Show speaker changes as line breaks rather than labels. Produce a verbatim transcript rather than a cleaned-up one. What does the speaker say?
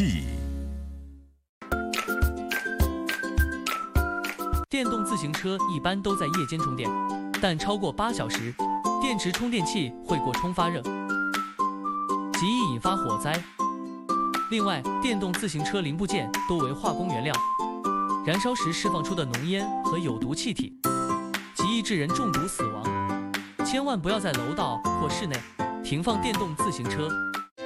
气。
电动自行车一般都在夜间充电，但超过八小时，电池充电器会过充发热，极易引发火灾。另外，电动自行车零部件多为化工原料，燃烧时释放出的浓烟和有毒气体，极易致人中毒死亡。千万不要在楼道或室内停放电动自行车。